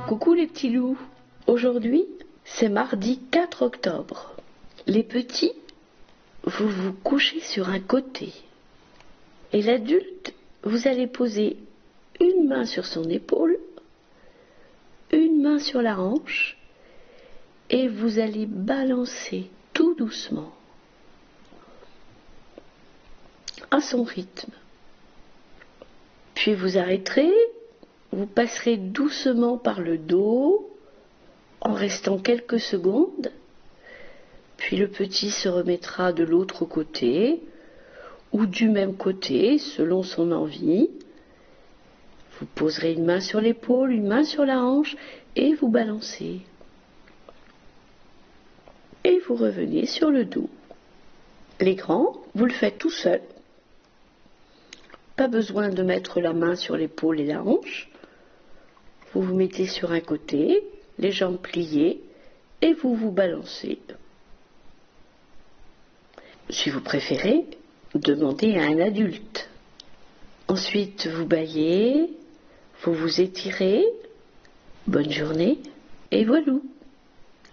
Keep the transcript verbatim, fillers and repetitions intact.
Coucou les petits loups. Aujourd'hui, c'est mardi quatre octobre. Les petits, vous vous couchez sur un côté. Et l'adulte, vous allez poser une main sur son épaule, une main sur la hanche, et vous allez balancer tout doucement, à son rythme. Puis vous arrêterez, vous passerez doucement par le dos, en restant quelques secondes, puis le petit se remettra de l'autre côté, ou du même côté, selon son envie. Vous poserez une main sur l'épaule, une main sur la hanche, et vous balancez. Et vous revenez sur le dos. Les grands, vous le faites tout seul. Pas besoin de mettre la main sur l'épaule et la hanche. Vous vous mettez sur un côté, les jambes pliées, et vous vous balancez. Si vous préférez, demandez à un adulte. Ensuite, vous bâillez, vous vous étirez. Bonne journée, et voilà.